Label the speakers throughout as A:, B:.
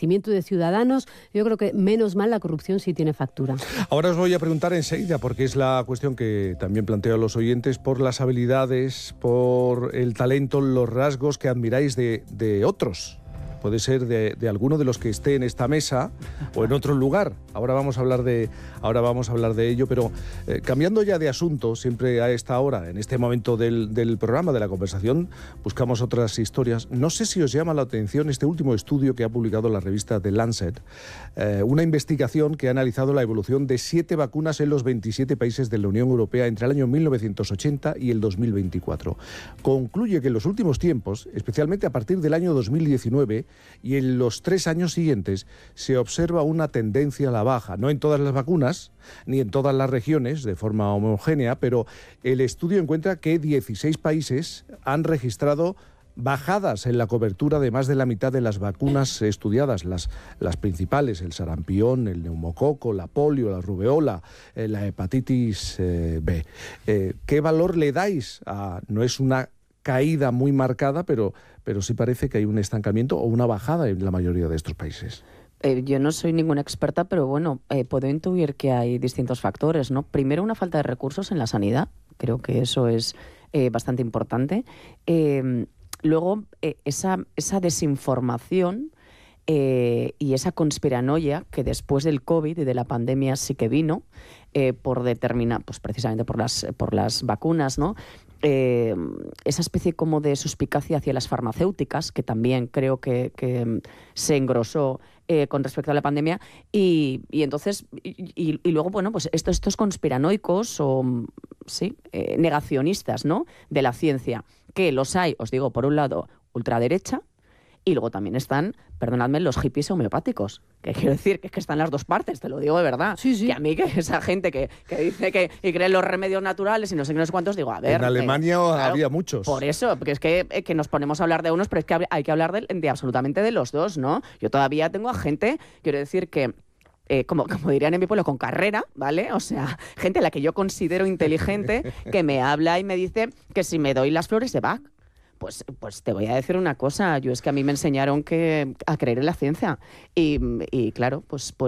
A: nacimiento de ciudadanos. Yo creo que menos mal la corrupción sí tiene factura.
B: Ahora os voy a preguntar enseguida, porque es la cuestión que también planteo a los oyentes, por las habilidades, por el talento, los rasgos que admiráis de otros. Puede ser de alguno de los que esté en esta mesa o en otro lugar. Ahora vamos a hablar de ello, pero cambiando ya de asunto, siempre a esta hora, en este momento del programa, de la conversación, buscamos otras historias. No sé si os llama la atención este último estudio que ha publicado la revista The Lancet, una investigación que ha analizado la evolución de 7 vacunas en los 27 países de la Unión Europea entre el año 1980 y el 2024. Concluye que en los últimos tiempos, especialmente a partir del año 2019, y en los 3 años siguientes se observa una tendencia a la baja, no en todas las vacunas ni en todas las regiones de forma homogénea, pero el estudio encuentra que 16 países han registrado bajadas en la cobertura de más de la mitad de las vacunas estudiadas, las principales, el sarampión, el neumococo, la polio, la rubeola, la hepatitis B. ¿Qué valor le dais a, no es una caída muy marcada, pero sí parece que hay un estancamiento o una bajada en la mayoría de estos países?
C: Yo no soy ninguna experta, pero bueno, puedo intuir que hay distintos factores, ¿no? Primero, una falta de recursos en la sanidad. Creo que eso es bastante importante. Luego, esa desinformación y esa conspiranoia que después del COVID y de la pandemia sí que vino, pues precisamente por las vacunas, ¿no? Esa especie como de suspicacia hacia las farmacéuticas, que también creo que se engrosó con respecto a la pandemia, y entonces y luego, bueno, pues estos conspiranoicos o negacionistas, ¿no?, de la ciencia, que los hay, os digo, por un lado, ultraderecha, y luego también están, perdonadme, los hippies homeopáticos. Que quiero decir que es que están las dos partes, te lo digo de verdad.
A: Sí, sí.
C: Que a mí, que esa gente que dice que y cree en los remedios naturales y no sé qué, no sé cuántos, digo, a ver...
B: En Alemania había muchos.
C: Por eso, porque es que nos ponemos a hablar de unos, pero es que hay que hablar de absolutamente de los dos, ¿no? Yo todavía tengo a gente, quiero decir que... como dirían en mi pueblo, con carrera, ¿vale? O sea, gente a la que yo considero inteligente, que me habla y me dice que si me doy las flores de Bach, pues te voy a decir una cosa. Yo es que a mí me enseñaron a creer en la ciencia. Y claro,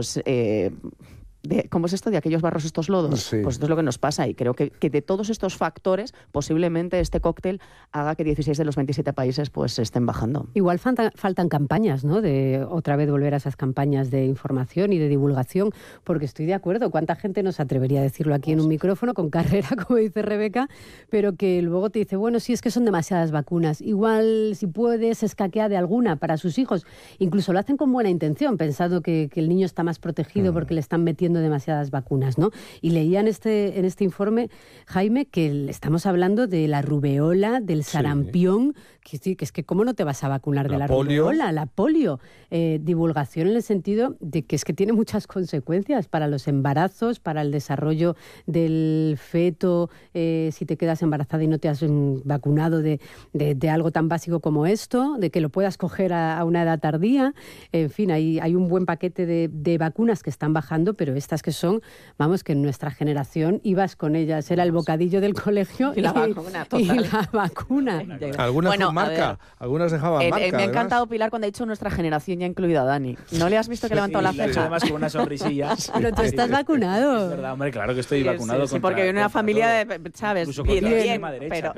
C: ¿cómo es esto? De aquellos barros, estos lodos.
B: Sí.
C: Pues esto es lo que nos pasa. Y creo que de todos estos factores, posiblemente este cóctel haga que 16 de los 27 países pues estén bajando.
A: Igual faltan campañas, ¿no? De otra vez volver a esas campañas de información y de divulgación, porque estoy de acuerdo. ¿Cuánta gente nos atrevería a decirlo aquí en un micrófono, con carrera, como dice Rebeca, pero que luego te dice, bueno, sí, es que son demasiadas vacunas. Igual, si puedes, escaquea de alguna para sus hijos. Incluso lo hacen con buena intención, pensando que el niño está más protegido porque le están metiendo demasiadas vacunas, ¿no? Y leía en este informe, Jaime, que estamos hablando de la rubeola, del sarampión, que es que ¿cómo no te vas a vacunar de la rubeola? La polio. Divulgación en el sentido de que es que tiene muchas consecuencias para los embarazos, para el desarrollo del feto, si te quedas embarazada y no te has vacunado de algo tan básico como esto, de que lo puedas coger a una edad tardía. En fin, hay un buen paquete de vacunas que están bajando, pero estas que son, vamos, que en nuestra generación ibas con ellas, era el bocadillo del colegio y la vacuna, total. Y la vacuna.
B: Algunas con marca, algunas dejaban marca.
C: Me ha encantado, Pilar, cuando ha dicho nuestra generación, ya incluida a Dani. ¿No le has visto que ha levantado la ceja?
D: Además con una sonrisilla.
A: Pero tú estás vacunado.
D: Es verdad, hombre, claro que estoy vacunado.
C: Sí, porque viene una familia de, ¿sabes?
D: Bien, derecha,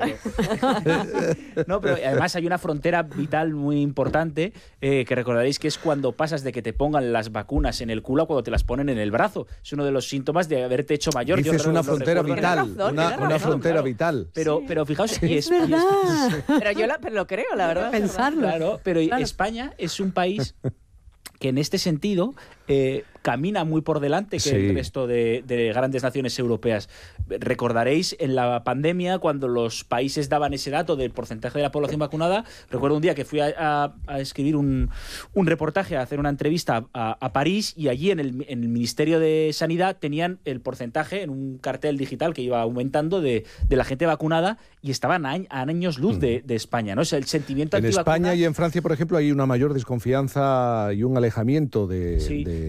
D: pero... No, pero además hay una frontera vital muy importante que recordaréis que es cuando pasas de que te pongan las vacunas en el culo a cuando te las ponen en el brazo. Es uno de los síntomas de haberte hecho mayor.
B: Dices una frontera vital. Una frontera vital.
D: Pero fijaos...
A: Es verdad.
C: Pero lo creo, la verdad.
A: Pensarlo.
D: Claro, pero España es un país que en este sentido camina muy por delante que el resto de grandes naciones europeas. Recordaréis en la pandemia, cuando los países daban ese dato del porcentaje de la población vacunada, recuerdo un día que fui a escribir un reportaje, a hacer una entrevista a París, y allí en el Ministerio de Sanidad tenían el porcentaje en un cartel digital que iba aumentando de la gente vacunada, y estaban a años luz de España, ¿no? Es el sentimiento antivacuna.
B: En España y en Francia, por ejemplo, hay una mayor desconfianza y un alejamiento de...
D: Pero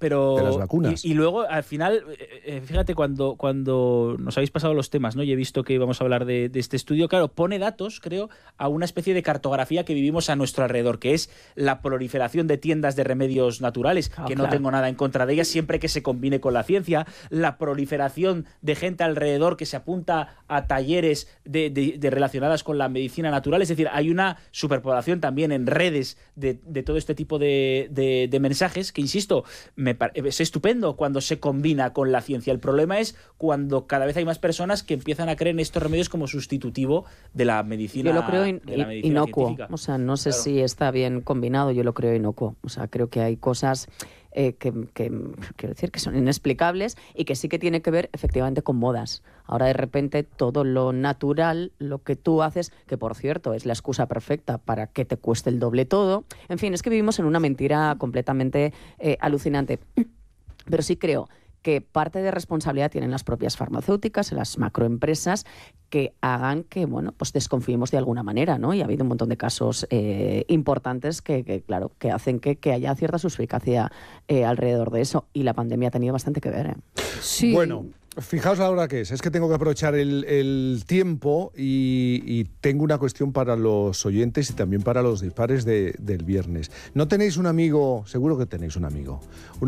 B: de las vacunas.
D: Y luego, al final, fíjate, cuando nos habéis pasado los temas, ¿no? Y he visto que íbamos a hablar de este estudio, claro, pone datos, creo, a una especie de cartografía que vivimos a nuestro alrededor, que es la proliferación de tiendas de remedios naturales, que no tengo nada en contra de ellas, siempre que se combine con la ciencia, la proliferación de gente alrededor que se apunta a talleres de relacionadas con la medicina natural. Es decir, hay una superpoblación también en redes de todo este tipo de mensajes que, insisto, es estupendo cuando se combina con la ciencia. El problema es cuando cada vez hay más personas que empiezan a creer en estos remedios como sustitutivo de la medicina.
C: Yo lo creo inocuo.
D: Científica.
C: O sea, no sé si está bien combinado, yo lo creo inocuo. O sea, creo que hay cosas quiero decir, que son inexplicables y que sí que tiene que ver efectivamente con modas. Ahora de repente todo lo natural, lo que tú haces, que por cierto es la excusa perfecta para que te cueste el doble todo. En fin, es que vivimos en una mentira completamente alucinante. Pero sí creo que parte de responsabilidad tienen las propias farmacéuticas, las macroempresas, que hagan que, bueno, pues desconfiemos de alguna manera, ¿no? Y ha habido un montón de casos importantes que hacen que haya cierta suspicacia alrededor de eso. Y la pandemia ha tenido bastante que ver, ¿eh?
A: Sí.
B: Bueno, fijaos la hora que es que tengo que aprovechar el tiempo y tengo una cuestión para los oyentes y también para los dispares del viernes. ¿No tenéis un amigo? Seguro que tenéis un amigo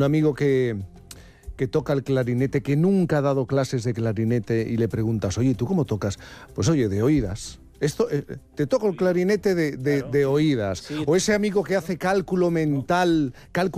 B: que toca el clarinete, que nunca ha dado clases de clarinete y le preguntas, oye, ¿tú cómo tocas? Pues oye, de oídas. Te toco el clarinete de oídas.
D: Sí.
B: O ese amigo que hace cálculo mental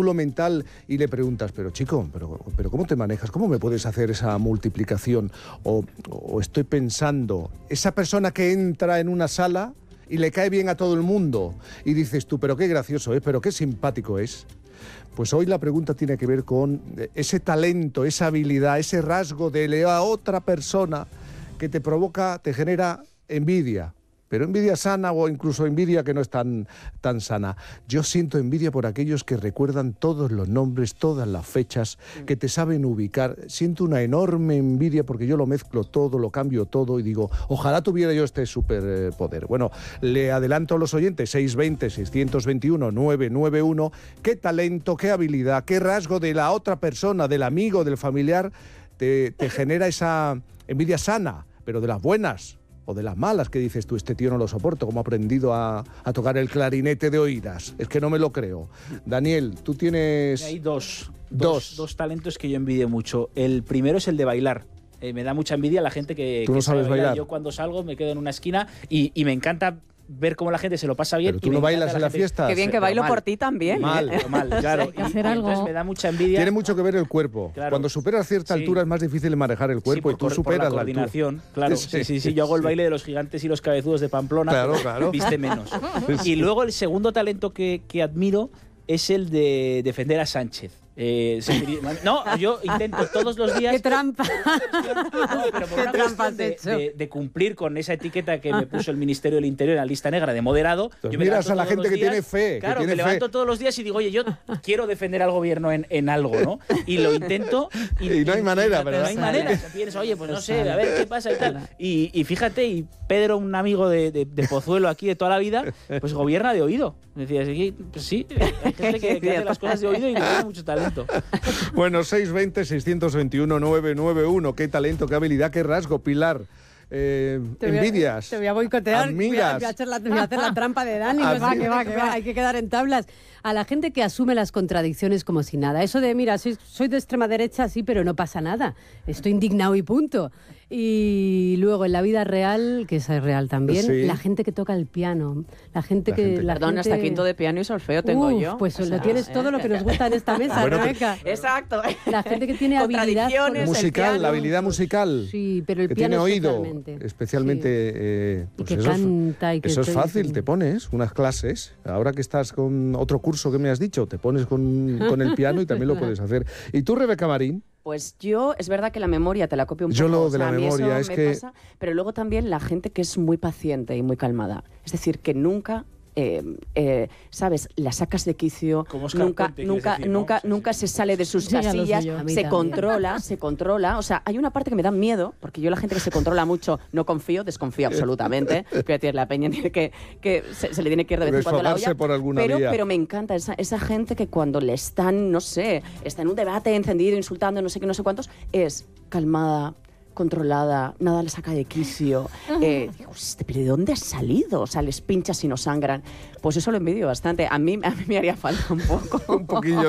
B: y le preguntas, pero chico, pero ¿cómo te manejas? ¿Cómo me puedes hacer esa multiplicación? O estoy pensando, esa persona que entra en una sala y le cae bien a todo el mundo y dices tú, pero qué gracioso es, pero qué simpático es. Pues hoy la pregunta tiene que ver con ese talento, esa habilidad, ese rasgo de la otra persona que te provoca, te genera envidia. Pero envidia sana o incluso envidia que no es tan sana. Yo siento envidia por aquellos que recuerdan todos los nombres, todas las fechas, que te saben ubicar. Siento una enorme envidia porque yo lo mezclo todo, lo cambio todo y digo, ojalá tuviera yo este superpoder. Bueno, le adelanto a los oyentes, 620-621-991, qué talento, qué habilidad, qué rasgo de la otra persona, del amigo, del familiar, te genera esa envidia sana, pero de las buenas. O de las malas, que dices tú, este tío no lo soporto, como ha aprendido a tocar el clarinete de oídas. Es que no me lo creo. Daniel, tú tienes...
D: Hay dos talentos que yo envidio mucho. El primero es el de bailar. Me da mucha envidia la gente que
B: ¿Tú no sabes bailar?
D: Yo cuando salgo me quedo en una esquina y me encanta ver cómo la gente se lo pasa bien.
B: Pero tú no bailas en la fiesta.
C: Qué bien que bailo por ti también.
D: Mal, claro.
A: Hay que hacer algo.
D: Entonces me da mucha envidia.
B: Tiene mucho que ver el cuerpo.
D: Claro.
B: Cuando superas cierta altura es más difícil manejar el cuerpo y tú superas
D: por la coordinación.
B: altura.
D: Claro, sí. Yo hago el baile de los gigantes y los cabezudos de Pamplona.
B: Claro.
D: Viste menos. Y luego el segundo talento que admiro es el de defender a Sánchez. No, yo intento todos los días...
A: ¡Qué trampa!
D: Pero por una cuestión de cumplir con esa etiqueta que me puso el Ministerio del Interior en la lista negra de moderado.
B: Entonces, miras a la gente que tiene fe.
D: Claro, me levanto todos los días y digo, oye, yo quiero defender al gobierno en algo, ¿no? Y lo intento...
B: Y no hay manera, ¿verdad?
D: No hay manera. Piensas, oye, pues no sé, a ver qué pasa y tal. Y fíjate, y Pedro, un amigo de Pozuelo aquí de toda la vida, pues gobierna de oído. Decías, pues sí, hay gente que hace las cosas de oído y que tiene mucho talento.
B: Bueno, 620-621-991. Qué talento, qué habilidad, qué rasgo, Pilar. Envidias.
A: Te voy a boicotear.
B: Admiras.
A: Voy a hacer la trampa de Dani. No sé, que va. Hay que quedar en tablas. A la gente que asume las contradicciones como si nada. Eso de, mira, soy de extrema derecha, sí, pero no pasa nada. Estoy indignado y punto. Y luego en la vida real, que esa es real también,
B: sí.
A: La gente que toca el piano.
C: Perdón, hasta quinto de piano y solfeo tengo yo.
A: Pues lo tienes todo lo que nos gusta en esta mesa,
B: bueno,
A: Rebeca.
C: Exacto.
A: La gente que tiene habilidad
B: musical, la habilidad musical.
A: Sí, pero el
B: que
A: piano
B: tiene oído,
A: especialmente.
B: Pues
A: y que canta y que
B: eso es fácil, te pones unas clases. Ahora que estás con otro curso que me has dicho, te pones con el piano y también lo puedes hacer. ¿Y tú, Rebeca Marín?
C: Pues yo, es verdad que la memoria te la copio un poco.
B: Yo lo de la memoria es que...
C: pasa, pero luego también la gente que es muy paciente y muy calmada. Es decir, que nunca ¿sabes? La sacas de quicio, nunca se sale de sus casillas, se controla. O sea, hay una parte que me da miedo, porque yo la gente que se controla mucho no confío, desconfío absolutamente. Fíjate, la peña tiene que se le tiene que ir de vez en cuando la olla. Pero me encanta esa gente que cuando le están, no sé, está en un debate encendido, insultando, no sé qué, no sé cuántos, es calmada, controlada, nada le saca de quicio. Digo, ¿pero de dónde has salido? O sea, les pinchas y no sangran. Pues eso lo envidio bastante. A mí me haría falta un poco.
B: Un poquillo